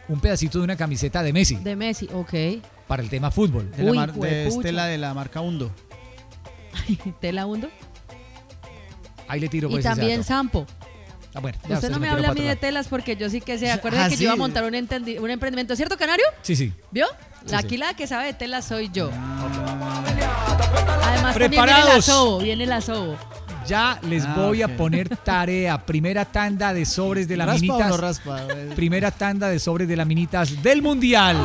un pedacito de una camiseta de Messi. De Messi, ok. Para el tema fútbol. De Estela de la marca Hundo. ¿Tela Hundo? Ahí le tiro Y pues ese también dato. Sampo. Bueno, Usted no me habla a mí de telas porque yo sí que sé. Acuérdate que yo iba a montar un emprendimiento. ¿Cierto, Canario? Sí. ¿Vio? Sí, Aquí la que sabe de telas soy yo. Además, Preparados. también viene el asobo. Ya les voy a poner tarea. Primera tanda de sobres de laminitas. ¿Raspa o no raspa? Primera tanda de sobres de laminitas del Mundial.